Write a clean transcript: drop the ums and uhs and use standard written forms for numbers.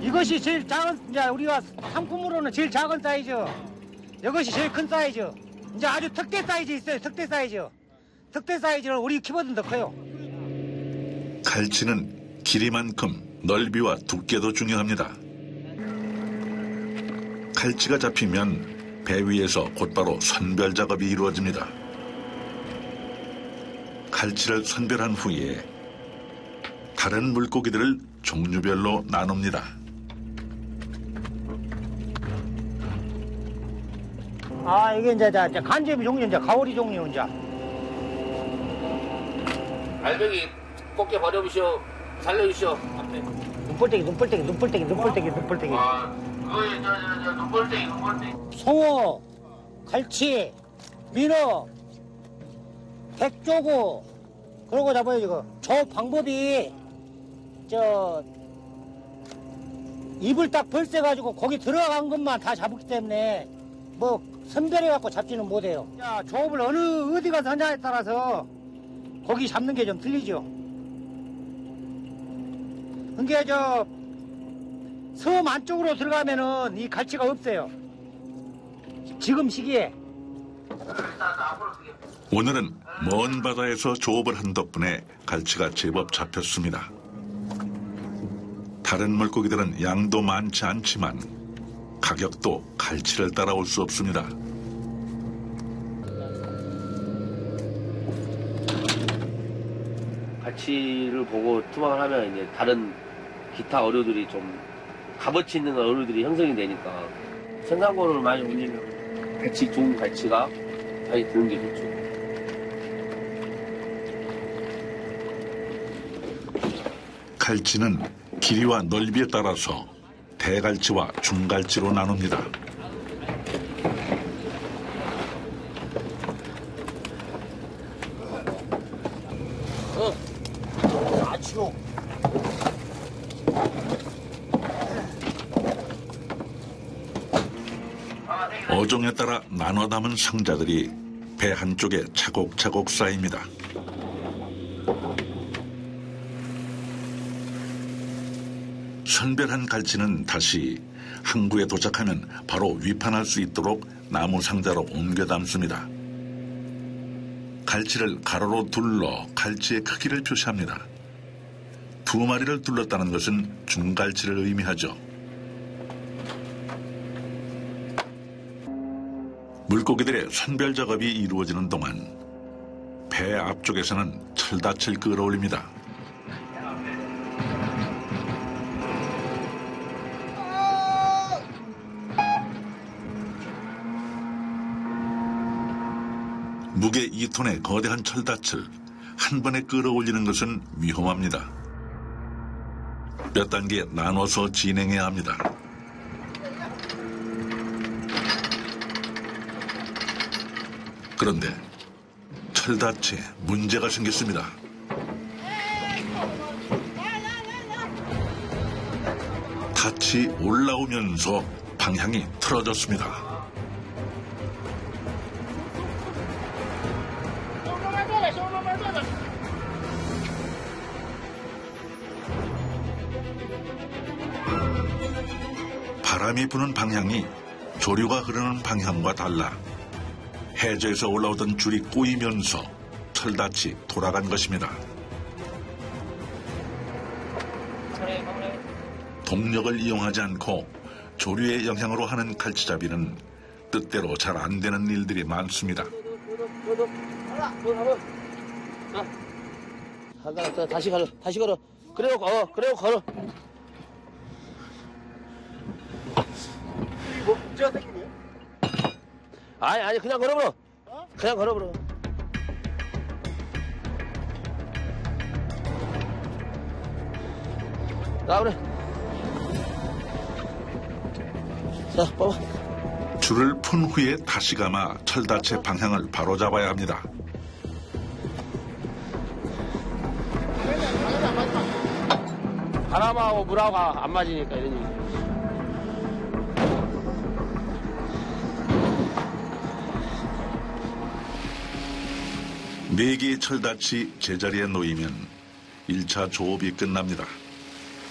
이것이 제일 작은, 이제 우리가 상품으로는 제일 작은 사이즈. 이것이 제일 큰 사이즈. 이제 아주 특대 사이즈 있어요. 특대 사이즈. 특대 사이즈는 우리 키보드는 더 커요. 갈치는 길이만큼 넓이와 두께도 중요합니다. 갈치가 잡히면 배 위에서 곧바로 선별 작업이 이루어집니다. 갈치를 선별한 후에 다른 물고기들을 종류별로 나눕니다. 아, 이게 이제 간제비 종류, 이제 가오리 종류, 이제. 알배기 꽃게 버려보시오. 살려주시오. 눈볼떼기. 아, 그거에 눈볼떼기. 송어, 갈치, 민어, 백조구, 그러고 잡아요, 이거. 저 방법이, 입을 딱 벌써가지고 거기 들어간 것만 다 잡았기 때문에, 선별해갖고 잡지는 못해요. 자, 조업을 어디 가서 하냐에 따라서 거기 잡는 게 좀 틀리죠. 그러니까 섬 안쪽으로 들어가면은 이 갈치가 없어요. 지금 시기에. 오늘은 먼 바다에서 조업을 한 덕분에 갈치가 제법 잡혔습니다. 다른 물고기들은 양도 많지 않지만 가격도 갈치를 따라올 수 없습니다. 갈치를 보고 투망을 하면 이제 다른 기타 어류들이 좀 값어치 있는 어류들이 형성이 되니까 생산권을 많이 올리면 좋은 갈치가 많이 드는 게 좋죠. 갈치는 길이와 넓이에 따라서 대갈치와 중갈치로 나눕니다. 어종에 따라 나눠 담은 상자들이 배 한쪽에 차곡차곡 쌓입니다. 선별한 갈치는 다시 항구에 도착하면 바로 위판할 수 있도록 나무 상자로 옮겨 담습니다. 갈치를 가로로 둘러 갈치의 크기를 표시합니다. 2마리를 둘렀다는 것은 중갈치를 의미하죠. 물고기들의 선별 작업이 이루어지는 동안 배 앞쪽에서는 철닫이를 끌어올립니다. 무게 2톤의 거대한 철닫이를 한 번에 끌어올리는 것은 위험합니다. 몇 단계 나눠서 진행해야 합니다. 그런데 철닫이에 문제가 생겼습니다. 닻이 올라오면서 방향이 틀어졌습니다. 바람이 부는 방향이 조류가 흐르는 방향과 달라 해저에서 올라오던 줄이 꼬이면서 철닫이 돌아간 것입니다. 동력을 이용하지 않고 조류의 영향으로 하는 갈치잡이는 뜻대로 잘 안 되는 일들이 많습니다. 다시 걸어. 그래요, 걸어. 뭐 문제가 생기네요? 아니, 그냥 걸어버려. 그냥 걸어버려. 나 그래. 자, 봐봐. 줄을 푼 후에 다시 감아 철닫이의 방향을 바로잡아야 합니다. 바람하고 물하고 안 맞으니까 이런 얘기. 네 개의 철닫이 제자리에 놓이면 1차 조업이 끝납니다.